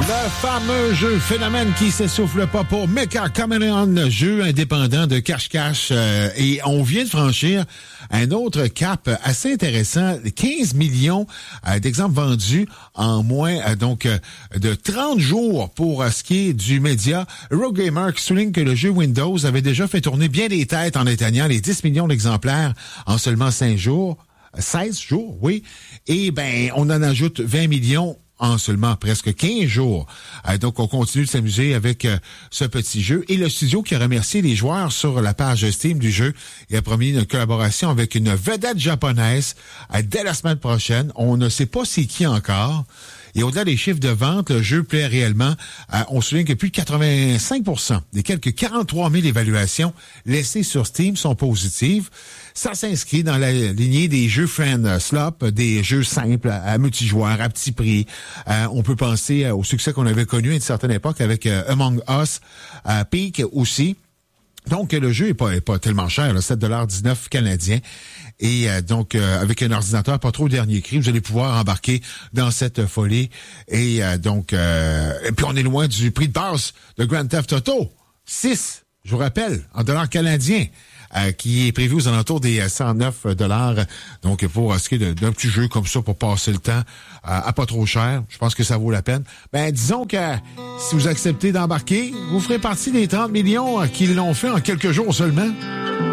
Le fameux jeu phénomène qui s'essouffle pas pour Mecha Chameleon, jeu indépendant de cache-cache. Et on vient de franchir un autre cap assez intéressant. 15 millions d'exemples vendus en moins de 30 jours pour ce qui est du média. Eurogamer qui souligne que le jeu Windows avait déjà fait tourner bien des têtes en atteignant les 10 millions d'exemplaires en seulement 5 jours. 16 jours, oui. Et on en ajoute 20 millions en seulement presque 15 jours. Donc, on continue de s'amuser avec ce petit jeu. Et le studio qui a remercié les joueurs sur la page Steam du jeu et a promis une collaboration avec une vedette japonaise dès la semaine prochaine. On ne sait pas c'est qui encore. Et au-delà des chiffres de vente, le jeu plaît réellement. On souligne que plus de 85% des quelques 43 000 évaluations laissées sur Steam sont positives. Ça s'inscrit dans la lignée des jeux friend slop, des jeux simples à multijoueurs, à petit prix. On peut penser au succès qu'on avait connu à une certaine époque avec Among Us, Peak aussi. Donc, le jeu est pas tellement cher, là, 7,19 canadiens. Et avec un ordinateur pas trop dernier cri, vous allez pouvoir embarquer dans cette folie. Et puis on est loin du prix de base de Grand Theft Auto. 6, je vous rappelle, en dollars canadiens. Qui est prévu aux alentours des 109 $. Donc, pour ce qui est d'un petit jeu comme ça, pour passer le temps, à pas trop cher, je pense que ça vaut la peine. Disons que si vous acceptez d'embarquer, vous ferez partie des 30 millions qui l'ont fait en quelques jours seulement.